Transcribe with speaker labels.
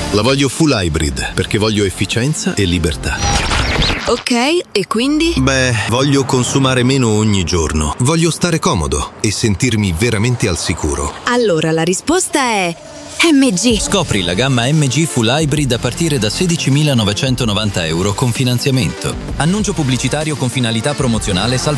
Speaker 1: La voglio full hybrid perché voglio efficienza e libertà.
Speaker 2: Ok, e quindi?
Speaker 1: Beh, voglio consumare meno ogni giorno. Voglio stare comodo e sentirmi veramente al sicuro.
Speaker 2: Allora la risposta è MG.
Speaker 3: Scopri la gamma MG Full Hybrid a partire da €16.990 con finanziamento. Annuncio pubblicitario con finalità promozionale salvo